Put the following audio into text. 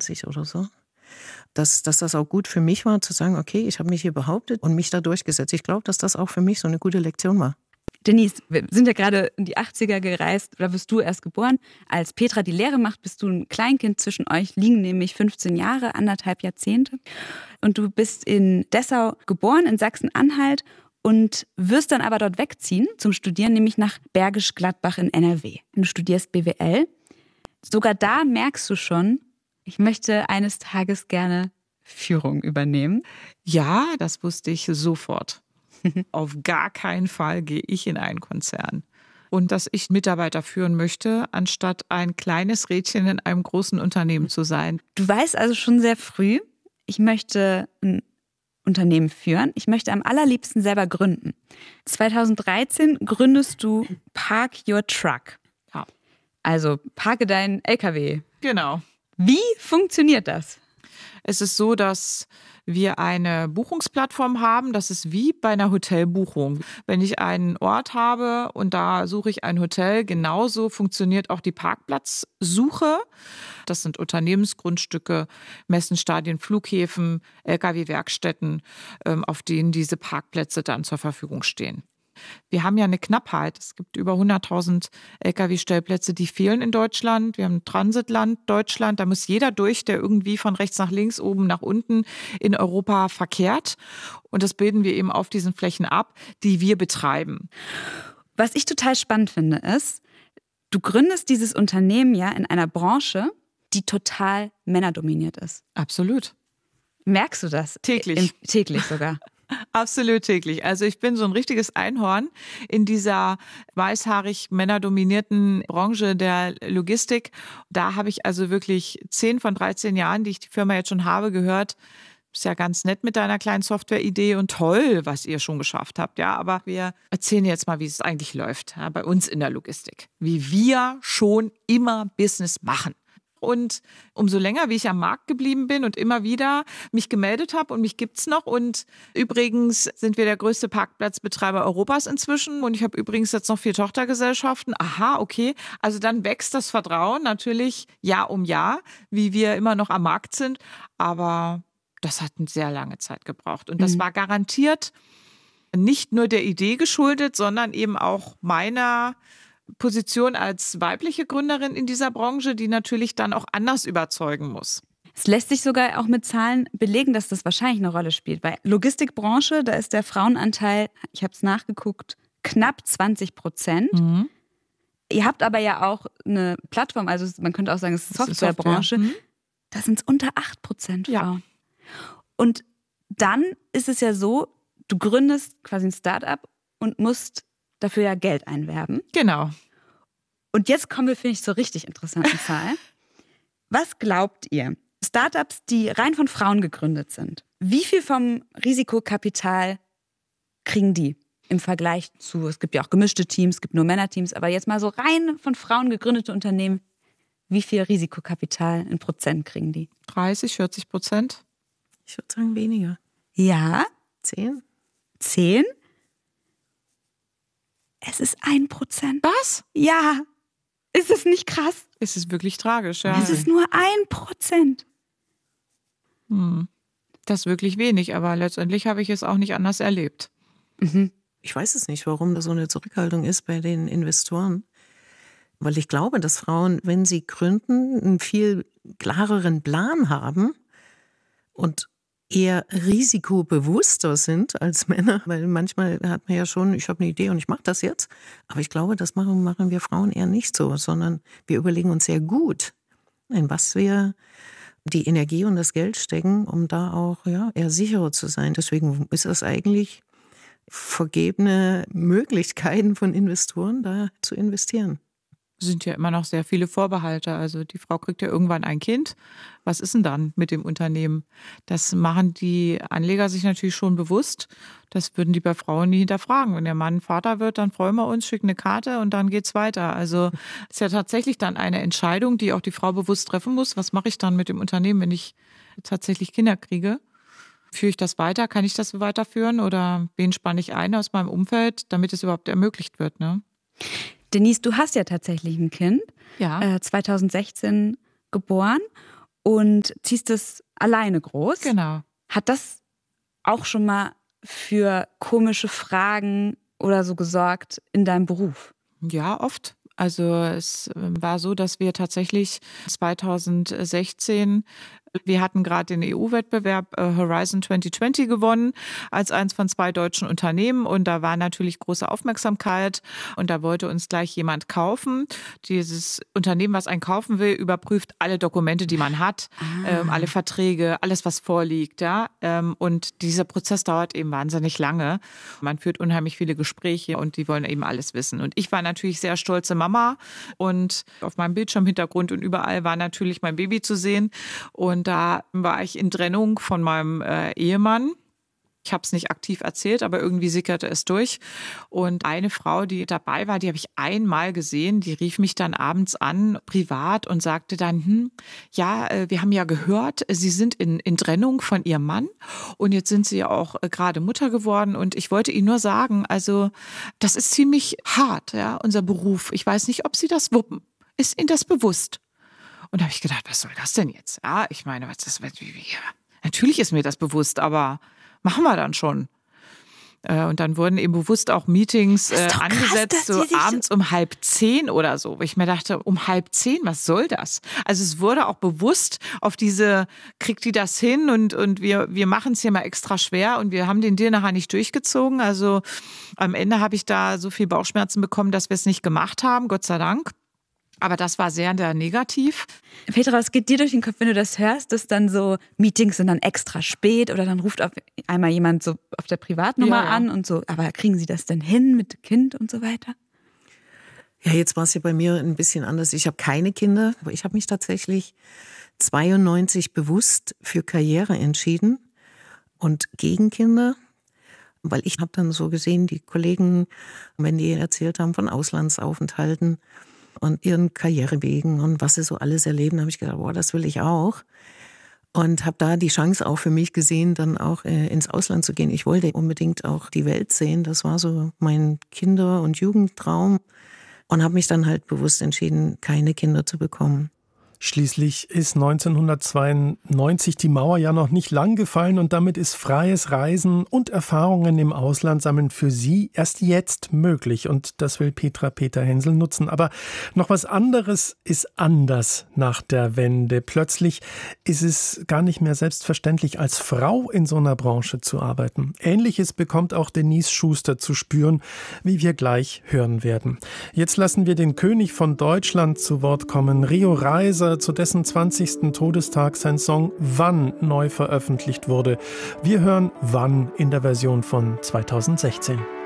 20 oder so. Dass das auch gut für mich war, zu sagen, okay, ich habe mich hier behauptet und mich da durchgesetzt. Ich glaube, dass das auch für mich so eine gute Lektion war. Denise, wir sind ja gerade in die 80er gereist, oder bist du erst geboren. Als Petra die Lehre macht, bist du ein Kleinkind. Zwischen euch liegen nämlich 15 Jahre, 1,5 Jahrzehnte. Und du bist in Dessau geboren, in Sachsen-Anhalt, und wirst dann aber dort wegziehen zum Studieren, nämlich nach Bergisch Gladbach in NRW. Du studierst BWL. Sogar da merkst du schon, ich möchte eines Tages gerne Führung übernehmen. Ja, das wusste ich sofort. Auf gar keinen Fall gehe ich in einen Konzern. Und dass ich Mitarbeiter führen möchte, anstatt ein kleines Rädchen in einem großen Unternehmen zu sein. Du weißt also schon sehr früh, ich möchte ein Unternehmen führen. Ich möchte am allerliebsten selber gründen. 2013 gründest du Park Your Truck. Ja. Also parke deinen LKW. Genau. Wie funktioniert das? Es ist so, dass wir eine Buchungsplattform haben. Das ist wie bei einer Hotelbuchung. Wenn ich einen Ort habe und da suche ich ein Hotel, genauso funktioniert auch die Parkplatzsuche. Das sind Unternehmensgrundstücke, Messen, Stadien, Flughäfen, Lkw-Werkstätten, auf denen diese Parkplätze dann zur Verfügung stehen. Wir haben ja eine Knappheit. Es gibt über 100.000 Lkw-Stellplätze, die fehlen in Deutschland. Wir haben ein Transitland Deutschland. Da muss jeder durch, der irgendwie von rechts nach links, oben nach unten in Europa verkehrt. Und das bilden wir eben auf diesen Flächen ab, die wir betreiben. Was ich total spannend finde, ist, du gründest dieses Unternehmen ja in einer Branche, die total männerdominiert ist. Absolut. Merkst du das? Täglich. Täglich sogar. Absolut täglich. Also ich bin so ein richtiges Einhorn in dieser weißhaarig männerdominierten Branche der Logistik. Da habe ich also wirklich 10 von 13 Jahren, die ich die Firma jetzt schon habe, gehört, ist ja ganz nett mit deiner kleinen Software-Idee und toll, was ihr schon geschafft habt. Ja, aber wir erzählen jetzt mal, wie es eigentlich läuft, ja, bei uns in der Logistik. Wie wir schon immer Business machen. Und umso länger, wie ich am Markt geblieben bin und immer wieder mich gemeldet habe und mich gibt's noch. Und übrigens sind wir der größte Parkplatzbetreiber Europas inzwischen. Und ich habe übrigens jetzt noch 4 Tochtergesellschaften. Aha, okay. Also dann wächst das Vertrauen natürlich Jahr um Jahr, wie wir immer noch am Markt sind. Aber das hat eine sehr lange Zeit gebraucht. Und das war garantiert nicht nur der Idee geschuldet, sondern eben auch meiner Position als weibliche Gründerin in dieser Branche, die natürlich dann auch anders überzeugen muss. Es lässt sich sogar auch mit Zahlen belegen, dass das wahrscheinlich eine Rolle spielt. Bei Logistikbranche, da ist der Frauenanteil, ich habe es nachgeguckt, knapp 20%. Mhm. Ihr habt aber ja auch eine Plattform, also man könnte auch sagen, es ist Softwarebranche. Software. Da sind es unter 8% Frauen. Ja. Und dann ist es ja so, du gründest quasi ein Startup und musst dafür ja Geld einwerben. Genau. Und jetzt kommen wir, finde ich, zur richtig interessanten Zahl. Was glaubt ihr? Startups, die rein von Frauen gegründet sind, wie viel vom Risikokapital kriegen die im Vergleich zu, es gibt ja auch gemischte Teams, es gibt nur Männerteams, aber jetzt mal so rein von Frauen gegründete Unternehmen, wie viel Risikokapital in Prozent kriegen die? 30-40%? Ich würde sagen weniger. Ja. 10? 10? Es ist 1%. Was? Ja. Ist es nicht krass? Es ist wirklich tragisch, ja. Es ist nur 1%. Das ist wirklich wenig, aber letztendlich habe ich es auch nicht anders erlebt. Ich weiß es nicht, warum da so eine Zurückhaltung ist bei den Investoren. Weil ich glaube, dass Frauen, wenn sie gründen, einen viel klareren Plan haben und eher risikobewusster sind als Männer. Weil manchmal hat man ja schon, ich habe eine Idee und ich mache das jetzt. Aber ich glaube, das machen wir Frauen eher nicht so, sondern wir überlegen uns sehr gut, in was wir die Energie und das Geld stecken, um da auch eher sicherer zu sein. Deswegen ist das eigentlich vergebene Möglichkeiten von Investoren, da zu investieren. Sind ja immer noch sehr viele Vorbehalte. Also die Frau kriegt ja irgendwann ein Kind. Was ist denn dann mit dem Unternehmen? Das machen die Anleger sich natürlich schon bewusst. Das würden die bei Frauen nie hinterfragen. Wenn der Mann Vater wird, dann freuen wir uns, schicken eine Karte und dann geht's weiter. Also ist ja tatsächlich dann eine Entscheidung, die auch die Frau bewusst treffen muss. Was mache ich dann mit dem Unternehmen, wenn ich tatsächlich Kinder kriege? Führe ich das weiter? Kann ich das weiterführen? Oder wen spanne ich ein aus meinem Umfeld, damit es überhaupt ermöglicht wird, ne? Denise, du hast ja tatsächlich ein Kind, Ja. 2016 geboren. und ziehst es alleine groß. Genau. Hat das auch schon mal für komische Fragen oder so gesorgt in deinem Beruf? Ja, oft. Also es war so, dass wir tatsächlich 2016, wir hatten gerade den EU-Wettbewerb Horizon 2020 gewonnen als eins von 2 deutschen Unternehmen und da war natürlich große Aufmerksamkeit und da wollte uns gleich jemand kaufen. Dieses Unternehmen, was einen kaufen will, überprüft alle Dokumente, die man hat, alle Verträge, alles, was vorliegt. Ja? Und dieser Prozess dauert eben wahnsinnig lange. Man führt unheimlich viele Gespräche und die wollen eben alles wissen. Und ich war natürlich sehr stolze Mama und auf meinem Bildschirmhintergrund und überall war natürlich mein Baby zu sehen und da war ich in Trennung von meinem Ehemann. Ich habe es nicht aktiv erzählt, aber irgendwie sickerte es durch. Und eine Frau, die dabei war, die habe ich einmal gesehen, die rief mich dann abends an, privat, und sagte dann, wir haben ja gehört, Sie sind in Trennung von Ihrem Mann und jetzt sind Sie ja auch gerade Mutter geworden und ich wollte Ihnen nur sagen, also das ist ziemlich hart, ja, unser Beruf. Ich weiß nicht, ob Sie das wuppen. Ist Ihnen das bewusst? Und da habe ich gedacht, was soll das denn jetzt? Ja, ich meine, natürlich ist mir das bewusst, aber machen wir dann schon. Und dann wurden eben bewusst auch Meetings angesetzt, krass, so abends um 9:30 oder so. Wo ich mir dachte, um 9:30, was soll das? Also es wurde auch bewusst auf diese, kriegt die das hin und wir machen es hier mal extra schwer und wir haben den Deal nachher nicht durchgezogen. Also am Ende habe ich da so viel Bauchschmerzen bekommen, dass wir es nicht gemacht haben, Gott sei Dank. Aber das war sehr negativ. Petra, was geht dir durch den Kopf, wenn du das hörst, dass dann so Meetings sind dann extra spät oder dann ruft auf einmal jemand so auf der Privatnummer an und so, aber kriegen Sie das denn hin mit Kind und so weiter? Ja, jetzt war es ja bei mir ein bisschen anders. Ich habe keine Kinder, aber ich habe mich tatsächlich 92 bewusst für Karriere entschieden und gegen Kinder. Weil ich habe dann so gesehen, die Kollegen, wenn die erzählt haben von Auslandsaufenthalten und ihren Karrierewegen und was sie so alles erleben, habe ich gedacht, boah, das will ich auch. Und habe da die Chance auch für mich gesehen, dann auch ins Ausland zu gehen. Ich wollte unbedingt auch die Welt sehen. Das war so mein Kinder- und Jugendtraum. Und habe mich dann halt bewusst entschieden, keine Kinder zu bekommen. Schließlich ist 1992 die Mauer ja noch nicht lang gefallen und damit ist freies Reisen und Erfahrungen im Ausland sammeln für Sie erst jetzt möglich. Und das will Petra Peterhensel nutzen. Aber noch was anderes ist anders nach der Wende. Plötzlich ist es gar nicht mehr selbstverständlich, als Frau in so einer Branche zu arbeiten. Ähnliches bekommt auch Denise Schuster zu spüren, wie wir gleich hören werden. Jetzt lassen wir den König von Deutschland zu Wort kommen, Rio Reiser, zu dessen 20. Todestag sein Song Wann neu veröffentlicht wurde. Wir hören Wann in der Version von 2016.